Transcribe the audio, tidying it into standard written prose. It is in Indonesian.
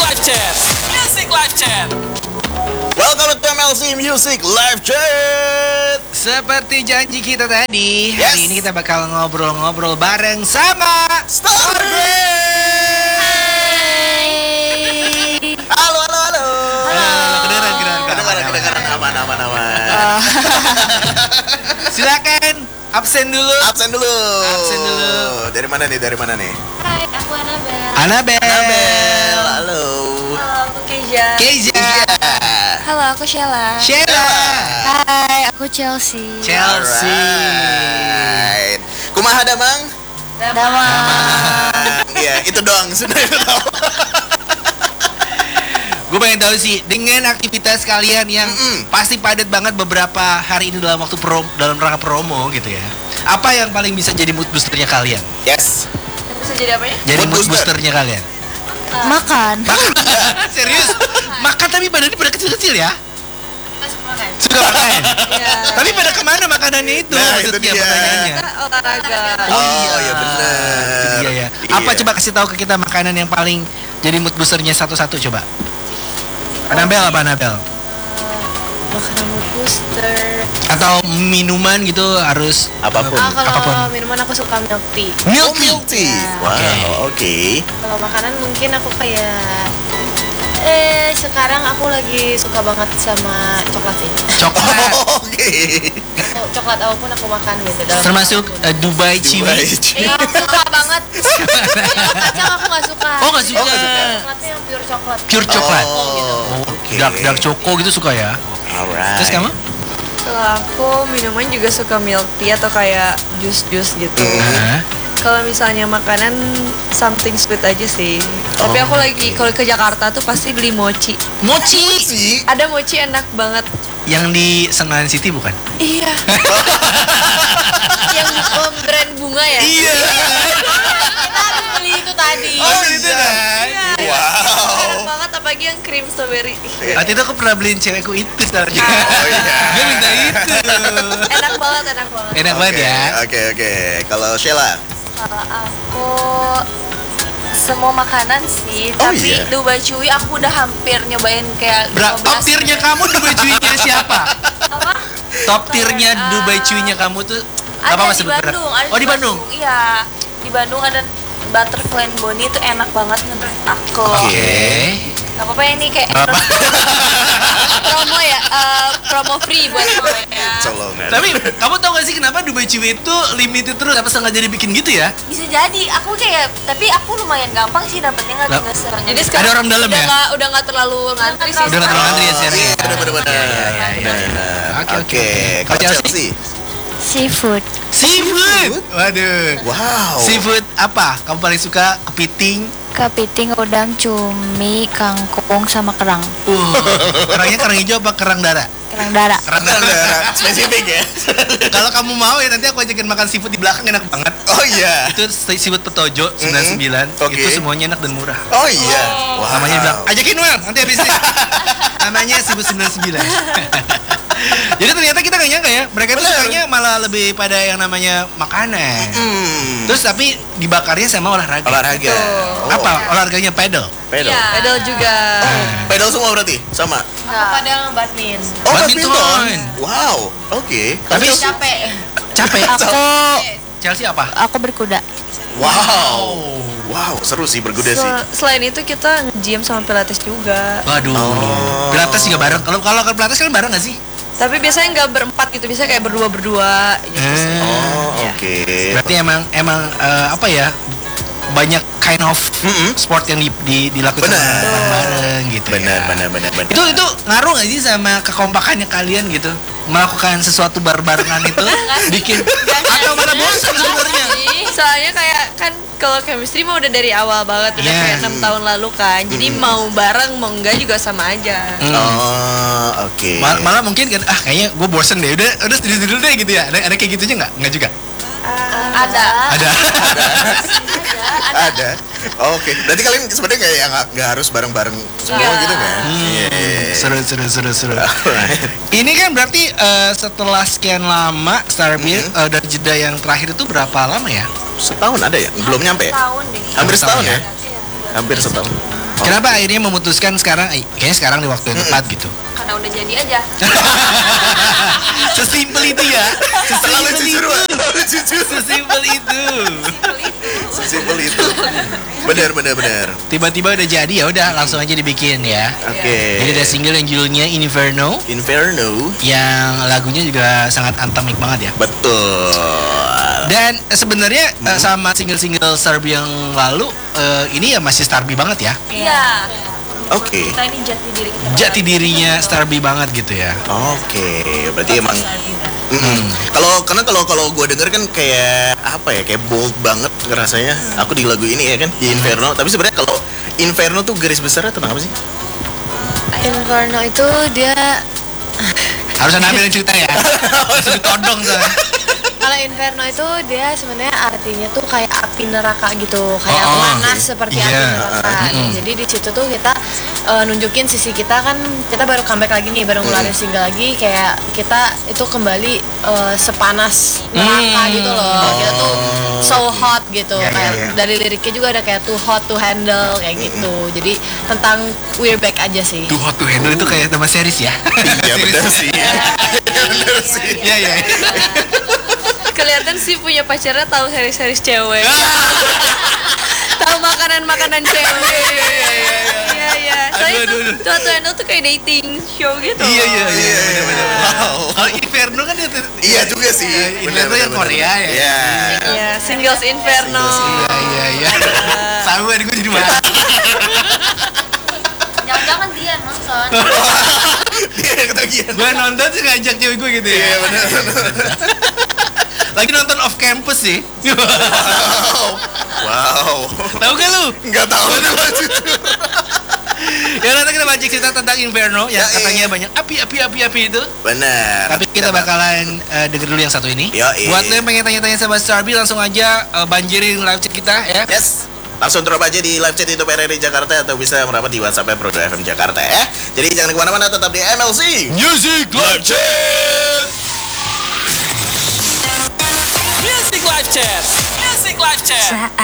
Live Chat. Music Live Chat. Welcome to MLC Music Live Chat. Seperti janji kita tadi, Yes. hari ini kita bakal ngobrol-ngobrol bareng sama Starbeam. Halo. Kedengaran aman. Silakan absen dulu. Absen dulu. Dari mana nih? Hai, aku Anabel. Anabel. Halo. Halo, aku Keja. Keja. Halo, aku Sheila. Sheila. Hai, aku Chelsea. Chelsea. Alright. Kumaha damang? Iya, itu doang. Sudah itu doang. Gue pengen tahu sih, dengan aktivitas kalian yang pasti padat banget beberapa hari ini dalam waktu dalam rangka promo gitu ya. Apa yang paling bisa jadi mood boosternya kalian? Yes. Yang bisa jadi apanya? Jadi Mood mood booster. boosternya kalian? Makan. Serius? Makan tapi badannya pada kecil-kecil ya? Kita suka makan. Suka makan? Iya. Tapi pada kemana makanannya itu? Nah, Maksudnya itu dia. pertanyaannya. Olahraga. Oh, iya benar. Iya ya. Apa coba kasih tahu ke kita makanan yang paling jadi mood boosternya satu-satu coba. Anabel apa Anabel? Makanan mood booster. Atau minuman gitu harus Apapun. Kalau Apapun. minuman aku suka milk tea. Milk tea. Wow, oke. Kalau makanan mungkin aku kayak sekarang aku lagi suka banget sama coklat sih. coklat. Oke. Coklat apapun aku makan gitu. Termasuk Dubai Chewy. Suka banget. Yang kacang aku nggak suka. Oh, nggak suka. Coklatnya yang pure coklat. Pure coklat. Oh, oke. Dark choco gitu suka ya. Alright. Terus kamu? Kalau aku minuman juga suka milk tea atau kayak jus-jus gitu. Hah? Kalau misalnya makanan something sweet aja sih. Tapi aku lagi kalau ke Jakarta tuh pasti beli mochi. Mochi. sih? Ada mochi enak banget. Yang di Senayan City bukan? Iya. Yang brand bunga ya. Iya. Kita habis beli itu tadi. Oh, itu kan. Enak Wow. banget apalagi yang cream strawberry. Waktu itu aku pernah beliin cewekku itu sebenarnya. Oh iya. Dia minta itu. Enak banget. Enak banget ya. Oke. Kalau Sheila. Kalau aku semua makanan sih, Oh, tapi iya? Dubai Chewy aku udah hampir nyobain kayak Top tiernya kamu Dubai Chewy-nya siapa? apa? Top tiernya Dubai Chewy-nya kamu tuh Ada apa di sebut merek? Bandung, ada Oh, di Bandung. Iya, di Bandung ada Butterfly Bonnie itu enak banget menurut aku. Oke. Gak apa-apa ya, ini kayak Apa? promo ya, promo free buat semuanya. Colongan. Tapi kamu tau gak sih kenapa Dubai Chewy itu limited terus? Apa sengaja dibikin gitu ya? Bisa jadi, aku kayak, tapi aku lumayan gampang sih dapetnya nggak sering. Jadi Ada orang dalam ya? udah nggak terlalu ngantri sih. Udah nggak terlalu ngantri ya sekarang ya? Bener-bener. Oke. Kalau Kalau Chelsea. Seafood. Seafood. Waduh. Wow. Seafood apa? Kamu paling suka kepiting? Kepiting, udang, cumi, kangkung, sama kerang. Kerangnya kerang hijau apa kerang darah? Kerang darah. Kerang darah. Spesifik ya. Kalau kamu mau ya nanti aku ajakin makan seafood di belakang enak banget. Oh iya. Itu seafood Petojo 99. Oke. Itu semuanya enak dan murah. Oh iya. Wow. Namanya bilang, ajakin Wel, nanti habisnya. Namanya seafood 99. Jadi ternyata kita gak nyangka ya, mereka tuh Bener. sukanya malah lebih pada yang namanya makanan. Terus Terus tapi dibakarnya sama olahraga. olahraga. Apa? Olahraganya pedal. Pedal. Iya. Pedal juga. Pedal semua berarti? Sama. Aku kadang badminton. Oh, Badminton. badminton. Wow. Oke. Tapi Capek. capek. Aku Chelsea apa? aku berkuda. Wow. Wow, seru sih berkuda sih. Selain itu kita nge-gym sama pilates juga. Waduh. Oh. Pilates juga bareng. Kalau Pilates kan bareng gak sih? Tapi biasanya nggak berempat gitu, biasanya kayak berdua gitu sih. Oh, oke. Berarti emang apa ya? Banyak kind of sport yang dilakukan Benar. bareng gitu. Benar. Ya. Itu ngaruh gak sih sama kekompakannya kalian gitu? Melakukan sesuatu barengan itu bikin atau malah bosan sebenarnya? Soalnya kayak kan kalau chemistry mah udah dari awal banget, udah Yeah. kayak 6 tahun lalu kan. Jadi mau bareng mau enggak juga sama aja. Oh, oke. Malah mungkin kan kayaknya gue bosen deh. Udah sendiri dulu deh gitu ya. Ada kayak gitunya nggak juga? Ada. Ada. Oke. Berarti kalian sebenarnya kayak nggak harus bareng-bareng semua gitu kan? Iya. Seru. Alright. Ini kan berarti setelah sekian lama Starbeam dari jeda yang terakhir itu berapa lama ya? Setahun ada ya? Belum nyampe ya? Tahun deh. Hampir setahun ya? Iya. Hampir setahun. Kenapa akhirnya memutuskan sekarang? Kayaknya sekarang di waktu yang tepat gitu. Karena udah jadi aja. Sesimpel itu ya. Terlalu jujur, Wak. Terlalu jujur. Sesimpel itu. Sesimpel itu. Benar. Tiba-tiba udah jadi, ya udah langsung aja dibikin ya. Oke. Jadi ada single yang judulnya Inferno, Inferno. yang lagunya juga sangat anthemic banget ya. Betul. Dan sebenarnya sama single-single Starby yang lalu, ini ya masih Starby banget ya. Iya. Oke. Kita ini jati diri kita. Jati dirinya Starby banget gitu ya. Oke. Berarti emang kalau gue denger kan kayak apa ya, kayak bold banget rasanya. Aku di lagu ini ya kan, di Inferno. Tapi sebenarnya kalau Inferno tuh garis besarnya tentang apa sih? Inferno itu dia Harus ambil cerita ya. Harus ditodong soalnya. kalau Inferno itu dia sebenarnya artinya tuh kayak api neraka gitu, kayak Oh, panas oke. seperti Iya, api neraka. mm-mm. Jadi di situ tuh kita nunjukin sisi kita, kan kita baru comeback lagi nih, baru ngeluarin single lagi, kayak kita itu kembali sepanas neraka gitu loh. Kita tuh so hot gitu. Iya, Kayak iya. dari liriknya juga ada kayak too hot to handle kayak gitu. Jadi tentang we're back aja sih. Too Hot to Handle itu kayak nama series ya. Iya benar sih. Benar sih. Iya iya. Kelihatan sih punya pacarnya tahu series-series cewek. Tahu makanan-makanan cewek. Iya iya. Soalnya Aduh, aduh. tuh Handle tuh kayak dating show gitu. Iya iya iya. Benar-benar. Wow. Kalau Inferno kan itu. Iya juga sih. Inferno yang Korea ya. Iya. Iya, Singles Inferno. Iya iya. Sama gue jadi marah. Jangan-jangan dia nonton. Dia yang ketagihan. Gue nonton sih ngajak cewek gue gitu ya. Iya benar. Lagi nonton off campus sih. Wow. Tahu gak lu? Enggak tahu gua jujur. Ya nanti kita baca cerita tentang Inferno yang Ya, katanya banyak api itu. Benar. Tapi kita bakalan denger dulu yang satu ini. Yoi. Buat lo yang pengen tanya-tanya sama Starby, langsung aja banjirin live chat kita ya. Yes. Langsung drop aja di live chat YouTube RRI Jakarta atau bisa merapat di WhatsApp Pro FM Jakarta ya. Jadi jangan kemana-mana, tetap di MLC Music Live Chat. Music Live Chat. Music Live Chat.